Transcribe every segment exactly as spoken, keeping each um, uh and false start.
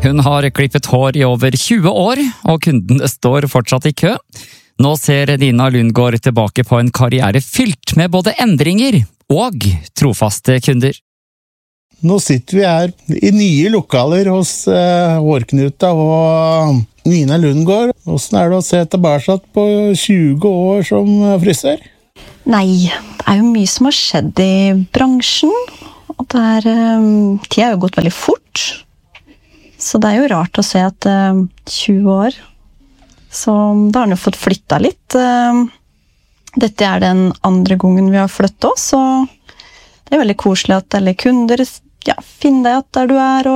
Hun har klippet hår i over tjue år, og kundene står fortsatt i kø. Nå ser Nina Lundgaard tilbake på en karriere fylt med både endringer og trofaste kunder. Nå sitter vi her i nye lokaler hos uh, Hårknuta og Nina Lundgaard. Hvordan er det å se tilbake på tjue år som frisør? Nei, det er jo mye som har skjedd i bransjen. Og det er, um, tida har jo gått veldig fort. Så det er jo rart å se at um, tjue år, så da har han jo fått flyttet litt. Um, dette er den andre gangen vi har flyttet oss, og det er veldig koselig at alle kunder ja, finner deg at der du er,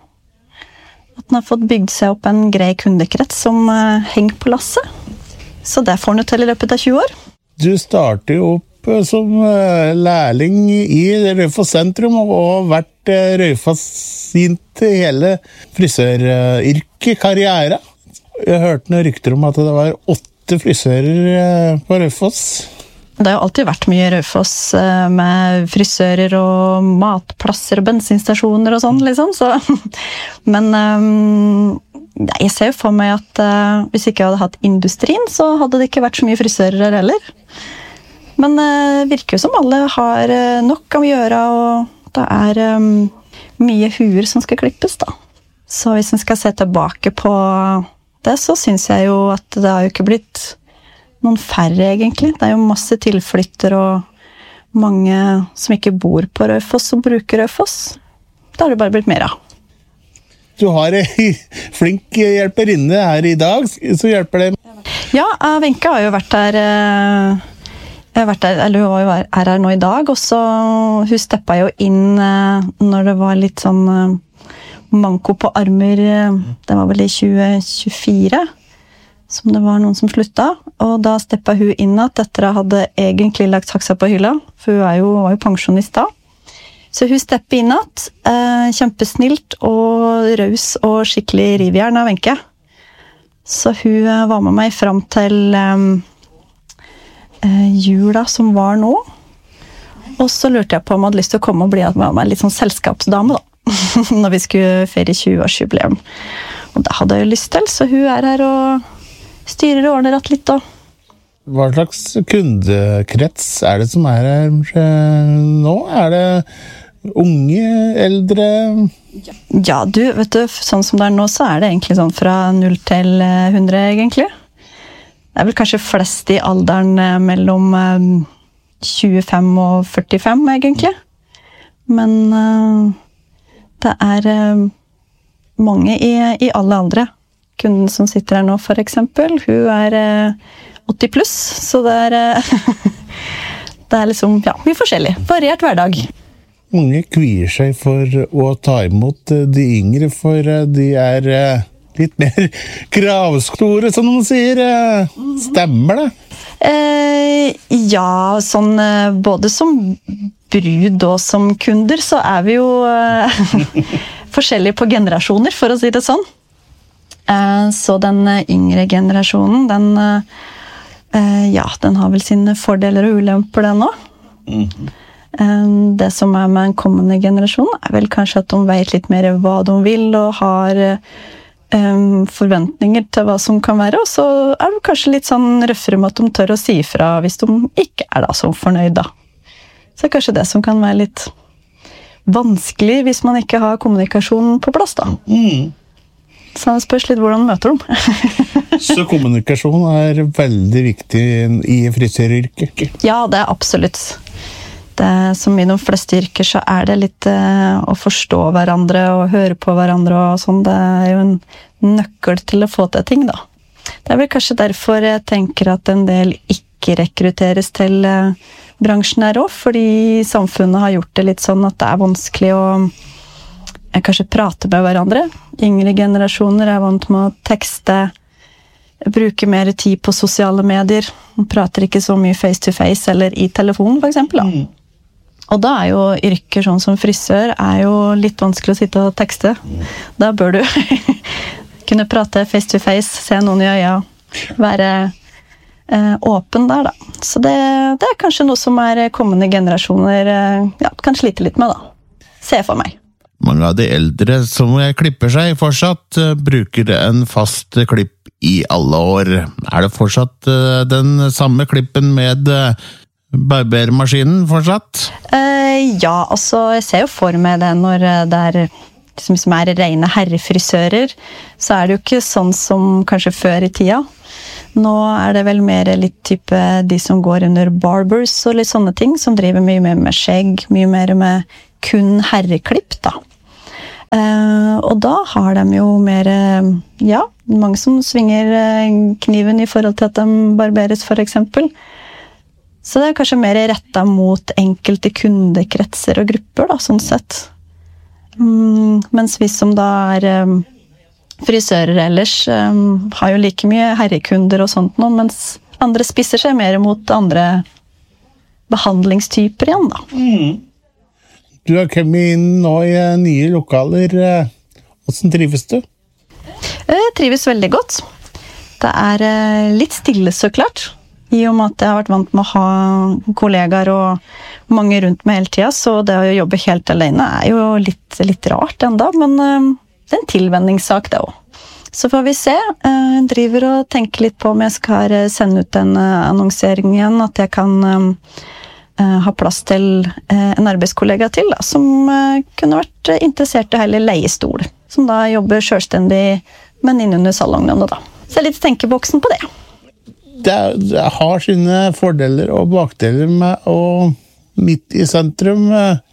og at han har fått bygd seg opp en grei kundekrets som uh, henger på lasset. Så det får han jo til i løpet av tjue år. Du starter jo opp som lærling i Raufoss sentrum og har vært Raufoss sint hele frisøryrket, karriere. Jeg hørte noen rykter om at det var åtte frisører på Raufoss. Det har jo alltid vært mye Raufoss med frisører og matplasser og bensinstasjoner og sånn, liksom. Så, men um, jeg ser jo for meg at uh, hvis ikke jeg hadde hatt industrien, så hadde det ikke vært så mye frisører her heller. Men det uh, virker jo som alle har uh, nok å gjøre, og det er um, mye huer som skal klippes, da. Så hvis man skal se tilbake på det, så synes jeg jo at det har jo ikke blitt noen færre, egentlig. Det er jo masse tilflytter og mange som ikke bor på Raufoss som bruker Raufoss. Da har det bare blitt mer av. Du har en flink hjelperinne her i dag, så hjelper det. Ja, Wenche har jo vært her, jeg har vært her, eller hun var jo her, her nå i dag, og så hun steppet jo inn når det var litt sånn manko på armer, det var vel i tjue tjuefire, som det var noen som sluttet, og da steppet hun inn at etter jeg hadde egentlig lagt saksa på hylla, for hun er jo, var jo pensjonist da. Så hun steppet inn at, eh, kjempesnilt og raus og skikkelig rivjern av Wenche. Så hun eh, var med meg frem til eh, jula som var nå, og så lurte jeg på om jeg hadde lyst til å komme og bli med meg litt sånn selskapsdame da, når vi skulle feire tjue-årsjubileum. Og det hadde jeg jo lyst til, så hun er her og styrer og ordner rett litt da. Hva slags kundekrets er det som er her nå? Er det unge, eldre? Ja, du, vet du, sånn som det er nå, så er det egentlig sånn fra null til hundre, egentlig. Det er vel kanskje flest i alderen mellom tjuefem og førtifem, egentlig. Men uh, det er uh, mange i, i alle aldre. Kunden som sitter her nå, for eksempel, hun er uh, åtti pluss, så det er, uh, det er liksom, ja, mye forskjellig. Variert hverdag. Mange kvier seg for å ta imot de yngre, for de er uh, litt mer kravstore, som de sier. Uh, stemmer det? Uh, ja, sånn uh, både som brud og som kunder, så er vi jo uh, forskjellige på generasjoner, for å si det sånn. Uh, så den yngre generasjonen, den, uh, ja, den har vel sine fordeler og ulemper, den også. Mm-hmm. Uh, det som er med en kommende generasjon er vel kanskje at de vet litt mer hva de vil, og har um, forventninger til hva som kan være, og så er det kanskje litt sånn røffere med at de tør å si ifra hvis de ikke er da så fornøyd da. Så det er kanskje det som kan være litt vanskelig hvis man ikke har kommunikasjon på plass da. Mm. Så det spørs litt hvordan man møter dem. Så kommunikasjon er veldig viktig i frisøryrket? Ja, det er absolutt. Det, som i de fleste yrker så er det litt uh, å forstå hverandre og høre på hverandre og sånn. Det er jo en nøkkel til å få til ting da. Det er vel kanskje derfor jeg tenker at en del ikke rekrutteres til uh, bransjen her også, fordi samfunnet har gjort det litt sånn at det er vanskelig å jeg kanskje prate med hverandre. Yngre generasjoner er vant med å tekste, bruke mer tid på sosiale medier. Man prater ikke så mye face to face eller i telefon, for eksempel. Mm. Og da er jo yrker sånn som frisør er jo litt vanskelig å sitte og tekste. Da bør du kunne prate face to face, se noen i øya, være eh, åpen der da. Så det, det er kanskje noe som er kommende generasjoner eh, ja, kan slite litt med da. Se for meg. Mange av de eldre som klipper seg fortsatt bruker en fast klipp i alle år. Er det fortsatt den samme klippen med barbermaskinen fortsatt? Uh, ja, altså jeg ser jo for meg det når det er som, som er rene herrefrisører, så er det jo ikke sånn som kanskje før i tida. Nå er det vel mer litt type de som går under barbers og litt sånne ting, som driver mye mer med skjegg, mye mer med kun herreklipp da. Uh, og da har de jo mer, ja, mange som svinger kniven i forhold til at de barberes for eksempel. Så det er kanskje mer rettet mot enkelte kundekretser og grupper da, sånn sett. Um, mens vi som da er um, frisører ellers um, har jo like mye herrekunder og sånt nå, mens andre spisser seg mer mot andre behandlingstyper igjen da. Mm. Du har kommet inn nå i nye lokaler. Hvordan trives du? Jeg trives veldig godt. Det er litt stille så klart, i og med at jeg har vært vant med å ha kollegaer og mange rundt meg hele tiden, så det å jobbe helt alene er jo litt, litt rart enda, men det er en tilvenningssak det også. Så får vi se. Jeg driver og tenker litt på om jeg skal sende ut en annonsering igjen, at jeg kan ha plass til en arbeidskollega til, da, som kunne vært interessert i hele leiestol, som da jobber selvstendig, men innunder salongene da. Så jeg er litt tenkeboksen på det. Det, det har sine fordeler og bakdeler med å midt i sentrum.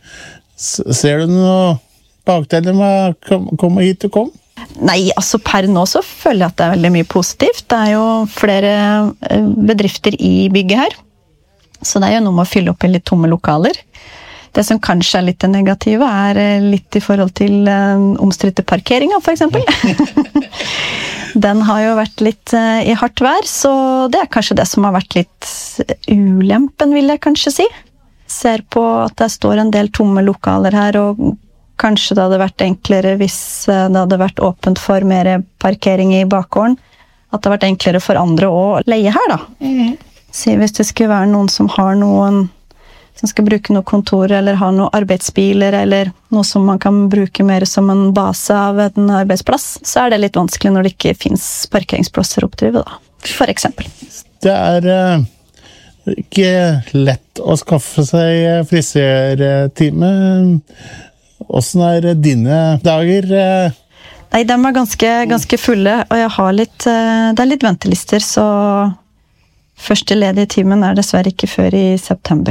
Ser du noe bakdeler med å komme hit og komme? Nei, altså per nå så føler jeg at det er veldig mye positivt. Det er jo flere bedrifter i bygget her. Så det er jo noe med å fylle opp i litt tomme lokaler. Det som kanskje er litt negative er litt i forhold til omstridte parkeringer, for eksempel. Den har jo vært litt i hardt vær, så det er kanskje det som har vært litt ulempen, vil jeg kanskje si. Ser på at det står en del tomme lokaler her, og kanskje det hadde vært enklere hvis det hadde vært åpent for mer parkering i bakgården. At det hadde vært enklere for andre å leie her, da. Mm. Så hvis det skulle være noen som har noen som skal bruke noe kontor, eller har noen arbeidsbiler, eller noe som man kan bruke mer som en base av en arbeidsplass, så er det litt vanskelig når det ikke finnes parkeringsplasser oppdrivet, da. For eksempel. Det er uh, ikke lett å skaffe seg frisørtime. Hvordan er dine dager? Nei, de er ganske, ganske fulle, og jeg har litt, uh, det er litt ventelister, så første ledige timen er dessverre ikke før i september.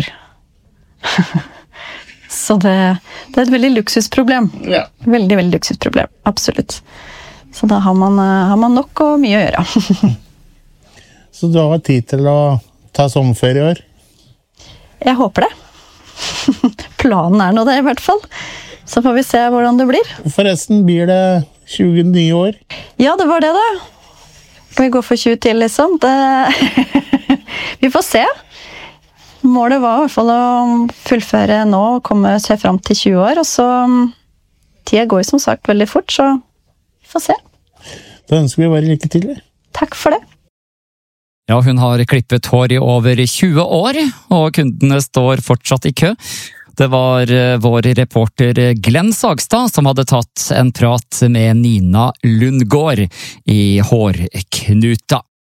Så det, det er et veldig luksusproblem. Ja. Veldig, veldig luksusproblem, absolutt. Så da har man, har man nok og mye å gjøre. Så du har tid til å ta sommerferie i år? Jeg håper det. Planen er nå det i hvert fall. Så får vi se hvordan det blir. Forresten, blir det tjue nye år? Ja, det var det da. Skal vi gå for tjue til, liksom? Det... Vi får se. Målet var i hvert fall å fullføre nå og komme seg fram til tjue år, og så tida går som sagt veldig fort, så vi får se. Da ønsker vi bare lykke til. Takk for det. Ja, hun har klippet hår i over tjue år, og kundene står fortsatt i kø. Det var vår reporter Glenn Sagstad som hadde tatt en prat med Nina Lundgaard i Hårknuta.